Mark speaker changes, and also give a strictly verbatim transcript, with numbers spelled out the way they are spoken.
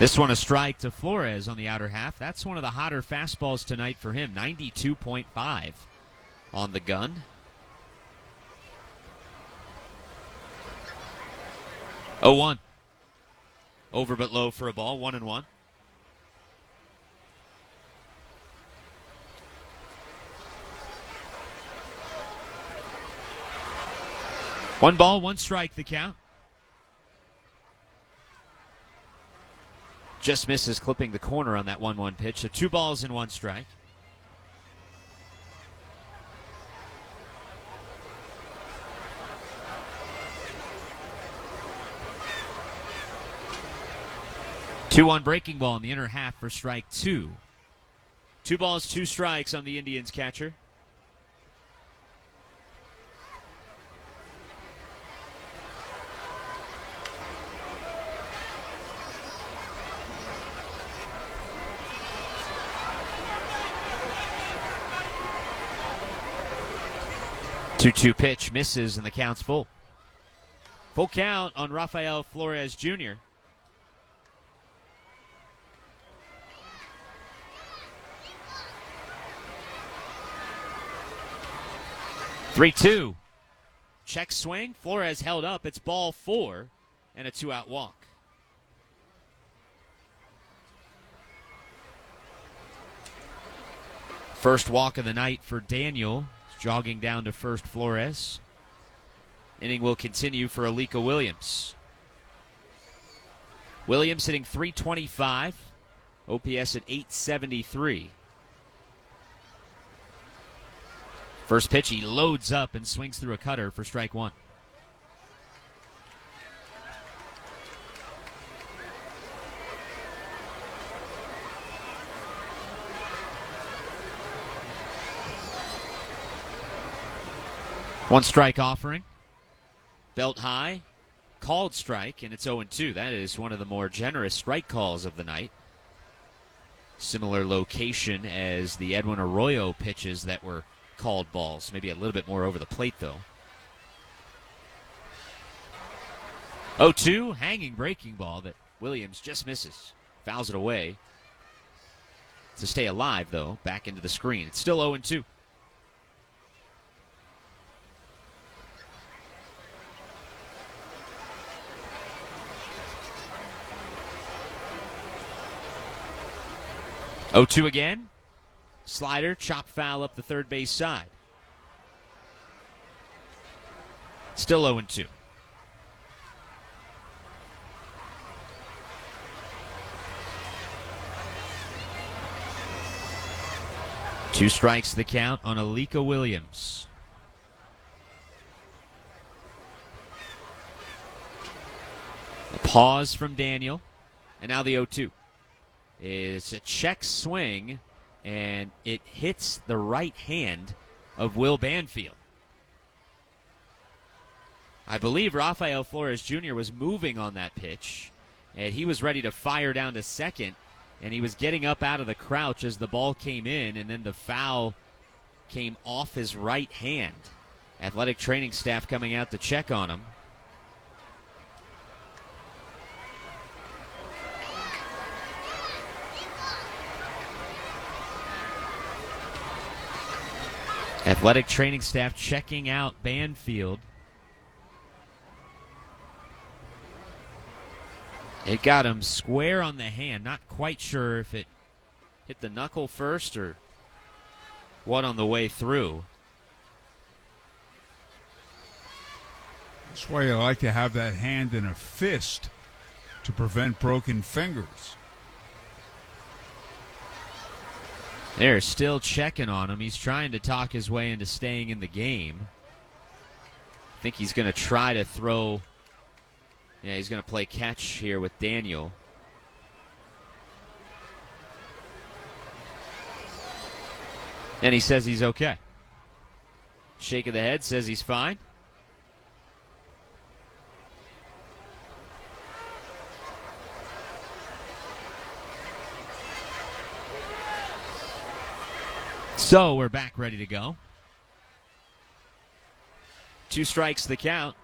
Speaker 1: This one a strike to Flores on the outer half. That's one of the hotter fastballs tonight for him. ninety-two point five on the gun. oh one. Over but low for a ball. One and one. One ball, one strike, the count. Just misses clipping the corner on that one one pitch. So two balls and one strike. two one breaking ball in the inner half for strike two. Two balls, two strikes on the Indians catcher. two two pitch misses and the count's full. Full count on Rafael Flores Junior three two. Check swing. Flores held up. It's ball four and a two-out walk. First walk of the night for Daniel. Jogging down to first, Flores. Inning will continue for Alika Williams. Williams hitting three twenty-five. O P S at eight seventy-three. First pitch, he loads up and swings through a cutter for strike one. One strike offering. Belt high. Called strike, and it's oh and two. That is one of the more generous strike calls of the night. Similar location as the Edwin Arroyo pitches that were called balls. Maybe a little bit more over the plate, though. oh two, hanging breaking ball that Williams just misses. Fouls it away. To stay alive, though, back into the screen. It's still oh and two. oh two again. Slider, chop foul up the third base side. Still oh and two. Two strikes the count on Alika Williams. A pause from Daniel. And now the oh two. It's a check swing, and it hits the right hand of Will Banfield. I believe Rafael Flores Junior was moving on that pitch, and he was ready to fire down to second, and he was getting up out of the crouch as the ball came in, and then the foul came off his right hand. Athletic training staff coming out to check on him. Athletic training staff checking out Banfield. It got him square on the hand. Not quite sure if it hit the knuckle first or what on the way through.
Speaker 2: That's why you like to have that hand in a fist to prevent broken fingers.
Speaker 1: They're still checking on him. He's trying to talk his way into staying in the game. I think he's going to try to throw. Yeah, he's going to play catch here with Daniel. And he says he's okay. Shake of the head says he's fine. So we're back ready to go. Two strikes the count.